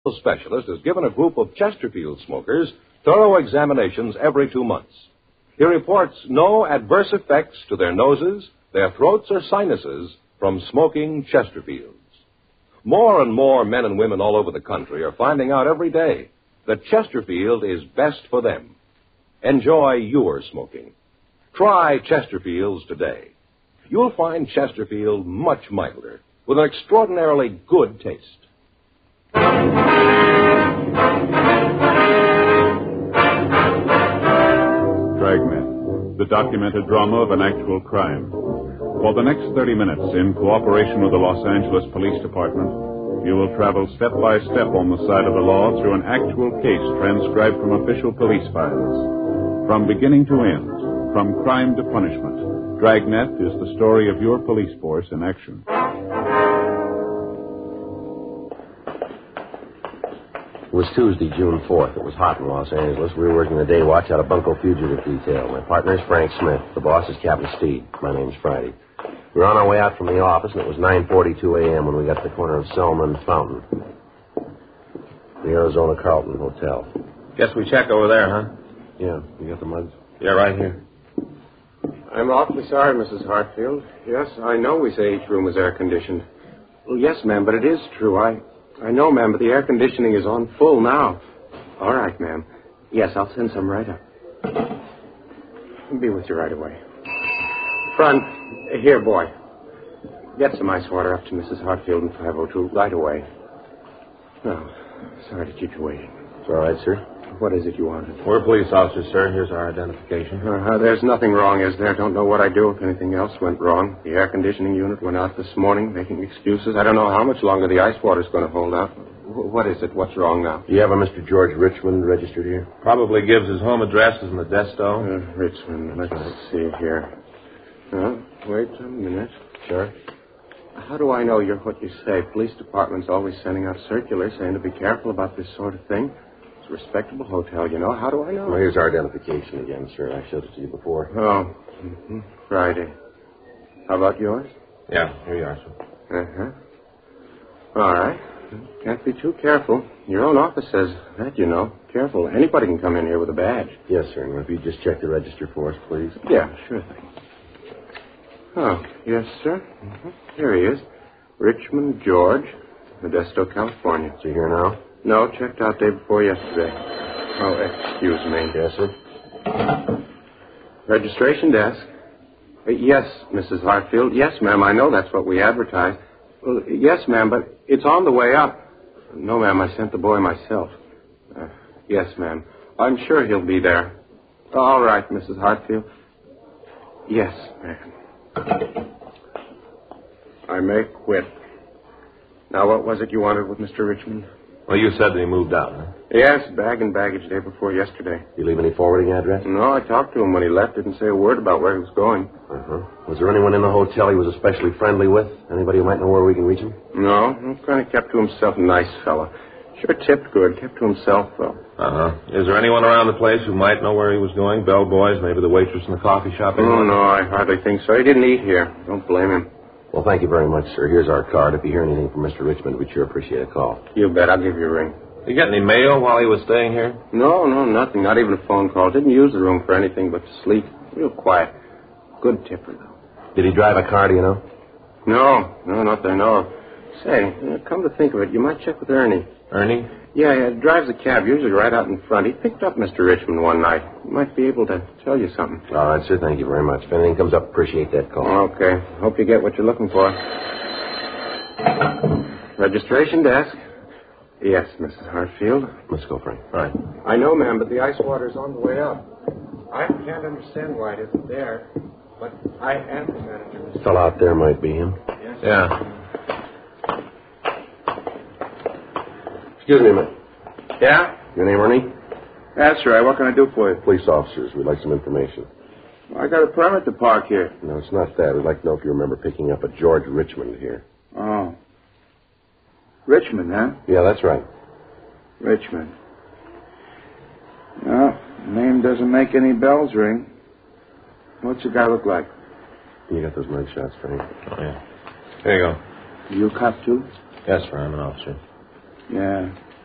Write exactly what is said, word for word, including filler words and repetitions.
specialist has given a group of Chesterfield smokers thorough examinations every two months. He reports no adverse effects to their noses, their throats, or sinuses from smoking Chesterfields. More and more men and women all over the country are finding out every day that Chesterfield is best for them. Enjoy your smoking. Try Chesterfields today. You'll find Chesterfield much milder, with an extraordinarily good taste. Dragnet, the documented drama of an actual crime. For the next thirty minutes, in cooperation with the Los Angeles Police Department, you will travel step by step on the side of the law through an actual case transcribed from official police files. From beginning to end, from crime to punishment, Dragnet is the story of your police force in action. It was Tuesday, June fourth. It was hot in Los Angeles. We were working the day watch out of Bunko Fugitive Detail. My partner is Frank Smith. The boss is Captain Steed. My name's Friday. We were on our way out from the office, and it was nine forty-two a.m. when we got to the corner of Selma and Fountain. The Arizona Carlton Hotel. Guess we check over there, huh? Yeah, you got the mugs? Yeah, right here. I'm awfully sorry, Missus Hartfield. Yes, I know we say each room is air-conditioned. Well, yes, ma'am, but it is true. I I know, ma'am, but the air conditioning is on full now. All right, ma'am. Yes, I'll send some right up. I'll be with you right away. Front, here, boy. Get some ice water up to Missus Hartfield in five oh two right away. Oh, sorry to keep you waiting. It's all right, sir. What is it you wanted? We're police officers, sir. Here's our identification. Uh-huh. There's nothing wrong, is there? Don't know what I'd do if anything else went wrong. The air conditioning unit went out this morning, making excuses. I don't know how much longer the ice water's going to hold out. W- what is it? What's wrong now? Do you have a Mister George Richmond registered here? Probably gives his home address in the desto. Uh, Richmond, let's see here. Uh, wait a minute. Sure. How do I know you're what you say? Police department's always sending out circulars saying to be careful about this sort of thing. It's a respectable hotel, you know. How do I know? Well, here's our identification again, sir. I showed it to you before. Oh, mm-hmm. Friday. How about yours? Yeah, here you are, sir. Uh-huh. All right. Can't be too careful. Your own office says that, you know. Careful. Anybody can come in here with a badge. Yes, sir. And if you just check the register for us, please. Yeah, sure thing. Oh, yes, sir. Mm-hmm. Here he is. Richmond George, Modesto, California. Is he here now? No, checked out day before yesterday. Oh, excuse me. Yes, sir. Registration desk. Uh, yes, Missus Hartfield. Yes, ma'am, I know that's what we advertise. Well, yes, ma'am, but it's on the way up. No, ma'am, I sent the boy myself. Uh, yes, ma'am. I'm sure he'll be there. All right, Missus Hartfield. Yes, ma'am. I may quit. Now, what was it you wanted with Mister Richmond? Well, you said that he moved out, huh? Yes, bag and baggage day before yesterday. You leave any forwarding address? No, I talked to him when he left. Didn't say a word about where he was going. Uh-huh. Was there anyone in the hotel he was especially friendly with? Anybody who might know where we can reach him? No, he kind of kept to himself. Nice fella. Sure tipped good. Kept to himself, though. Uh-huh. Is there anyone around the place who might know where he was going? Bellboys, maybe the waitress in the coffee shop? Oh, anyone? No, I hardly think so. He didn't eat here. Don't blame him. Well, thank you very much, sir. Here's our card. If you hear anything from Mister Richmond, we'd sure appreciate a call. You bet. I'll give you a ring. Did you get any mail while he was staying here? No, no, nothing. Not even a phone call. Didn't use the room for anything but to sleep. Real quiet. Good tipper, though. Did he drive a car, do you know? No, no, not that I know of. Say, come to think of it, you might check with Ernie. Ernie? Yeah, yeah, drives a cab, usually right out in front. He picked up Mister Richmond one night. He might be able to tell you something. All right, sir. Thank you very much. If anything comes up, appreciate that call. Okay. Hope you get what you're looking for. Registration desk. Yes, Missus Hartfield. Let's go, Frank. All right. I know, ma'am, but the ice water's on the way up. I can't understand why it isn't there, but I am the manager. The fellow out there might be him. Yes. Yeah. Excuse me a minute. Yeah? Your name, Ernie? That's right. What can I do for you? Police officers. We'd like some information. I got a permit to park here. No, it's not that. We'd like to know if you remember picking up a George Richmond here. Oh. Richmond, huh? Yeah, that's right. Richmond. No, name doesn't make any bells ring. What's the guy look like? You got those mug shots, Frank. Oh, yeah. Here you go. You cop, too? Yes, sir. I'm an officer. Yeah.